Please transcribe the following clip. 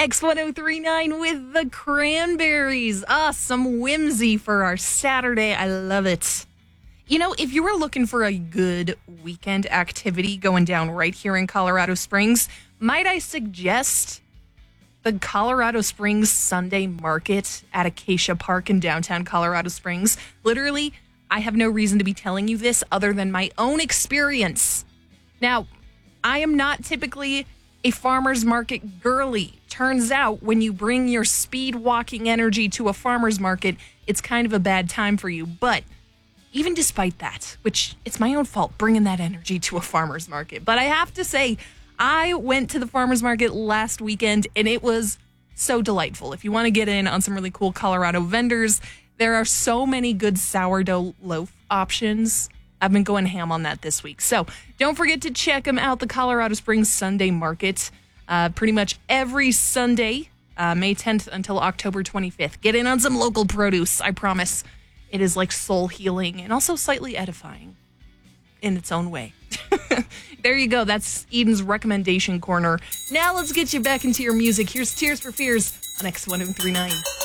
X1039 with the Cranberries. Some whimsy for our Saturday. I love it. You know, if you were looking for a good weekend activity going down right here in Colorado Springs, might I suggest the Colorado Springs Sunday Market at Acacia Park in downtown Colorado Springs? Literally, I have no reason to be telling you this other than my own experience. Now, I am not typically a farmer's market girly. Turns out when you bring your speed walking energy to a farmer's market, it's kind of a bad time for you. But even despite that, which it's my own fault bringing that energy to a farmer's market, but I have to say, I went to the farmer's market last weekend and it was so delightful. If you want to get in on some really cool Colorado vendors, there are so many good sourdough loaf options. I've been going ham on that this week. So don't forget to check them out, the Colorado Springs Sunday Market, pretty much every Sunday, May 10th until October 25th. Get in on some local produce, I promise. It is like soul healing and also slightly edifying in its own way. There you go. That's Eden's recommendation corner. Now let's get you back into your music. Here's Tears for Fears on X1039.